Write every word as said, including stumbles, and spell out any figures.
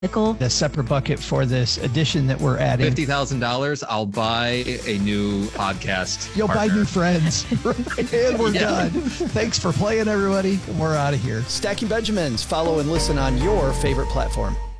Nickel. A separate bucket for this addition that we're adding. fifty thousand dollars, I'll buy a new podcast. You'll partner. buy new friends. And we're Yeah. done. Thanks for playing, everybody. We're out of here. Stacking Benjamins. Follow and listen on your favorite platform.